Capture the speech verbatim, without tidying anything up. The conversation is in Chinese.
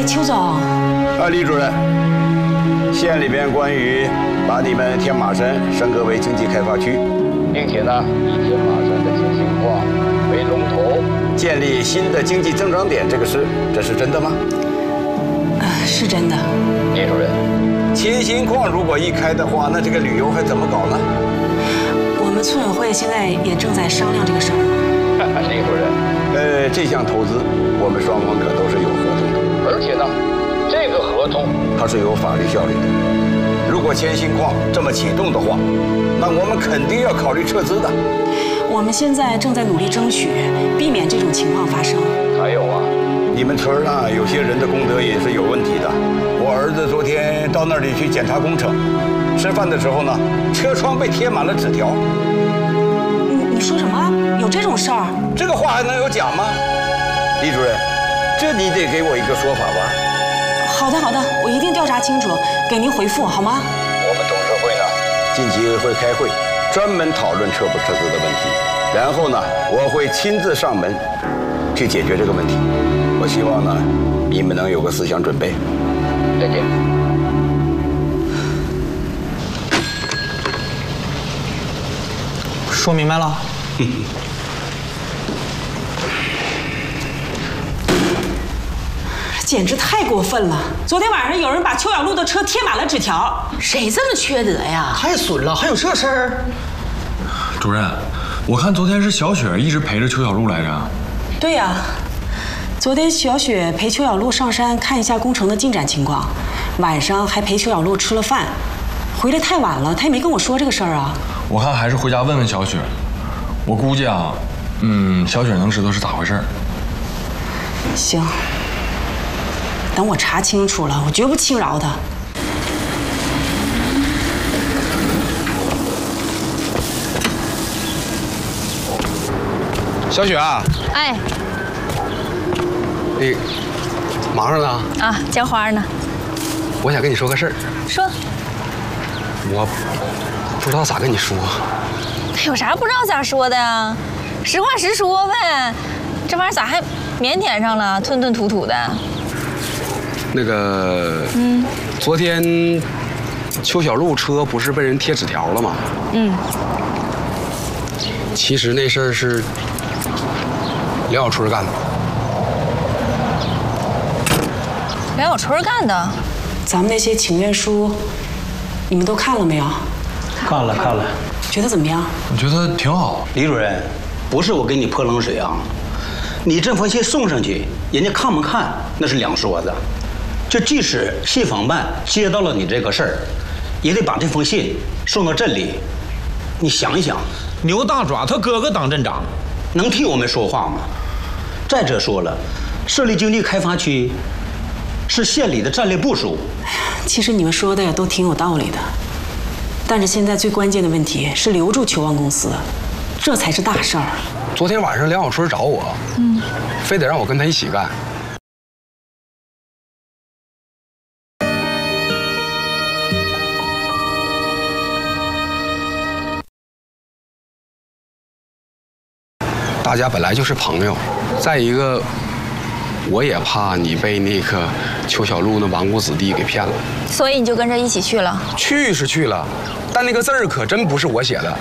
邱总。 啊，李主任，县里边关于把你们天马山升格为经济开发区，并且呢以天马山的经济情况为龙头，建立新的经济增长点这个事，这是真的吗？ 啊，是真的。 李主任，千心矿如果一开的话，那这个旅游还怎么搞呢？ 我们村委会现在也正在商量这个事儿。 李主任，呃，这项投资我们双方可都是有合同的，而且呢，这个合同它是有法律效力的。如果千心矿这么启动的话，那我们肯定要考虑撤资的。 我们现在正在努力争取，避免这种情况发生。 还有啊，你们村呢有些人的功德也是有问题的。我儿子昨天到那里去检查工程，吃饭的时候呢，车窗被贴满了纸条。 你你说什么？有这种事儿？ 这个话还能有假吗？李主任，这你得给我一个说法吧。 好的好的，我一定调查清楚，给您回复好吗？ 我们董事会呢，近期会开会，专门讨论撤不撤资的问题。然后呢，我会亲自上门去解决这个问题。我希望呢，你们能有个思想准备。再见。 说明白了。 简直太过分了！昨天晚上有人把邱小璐的车贴满了纸条， 谁这么缺德呀？ 太损了，还有这事儿？ 主任，我看昨天是小雪一直陪着邱小璐来着。 对呀、啊，昨天小雪陪邱小璐上山看一下工程的进展情况，晚上还陪邱小璐吃了饭，回来太晚了，她也没跟我说这个事儿啊。 我看还是回家问问小雪，我估计啊，嗯，小雪能知道是咋回事。 行。等我查清楚了，我绝不轻饶他。 小雪啊， 哎， 你忙着呢？ 啊，浇花呢。 我想跟你说个事儿。 说。 我不知道咋跟你说。 有啥不知道咋说的呀？实话实说呗。这玩意儿咋还腼腆上了，吞吞吐吐的？ 那个，嗯，昨天邱小璐车不是被人贴纸条了吗？嗯。其实那事儿是梁小春干的。 梁小春干的？ 咱们那些请愿书，你们都看了没有？ 看了看了。 觉得怎么样？ 我觉得挺好。 李主任，不是我给你泼冷水啊，你这封信送上去，人家看不看那是两说子。就即使信访办接到了你这个事儿，也得把这封信送到镇里。你想一想， 牛大爪他哥哥当镇长， 能替我们说话吗？再者说了，设立经济开发区是县里的战略部署。 其实你们说的呀都挺有道理的，但是现在最关键的问题是留住球王公司，这才是大事儿。 昨天晚上梁小春找我，嗯，非得让我跟他一起干。大家本来就是朋友，再一个，我也怕你被那个邱小璐那纨绔子弟给骗了， 所以你就跟着一起去了？ 去是去了，但那个字儿可真不是我写的。